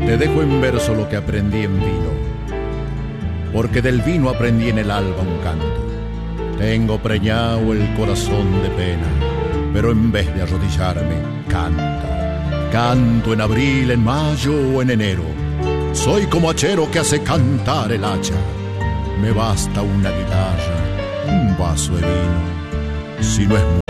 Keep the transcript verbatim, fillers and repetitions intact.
Te dejo en verso lo que aprendí en vino, porque del vino aprendí en el alba un canto. Tengo preñado el corazón de pena, pero en vez de arrodillarme, canto. Canto en abril, en mayo o en enero. Soy como hachero que hace cantar el hacha. Me basta una guitarra, un vaso de vino. Si no es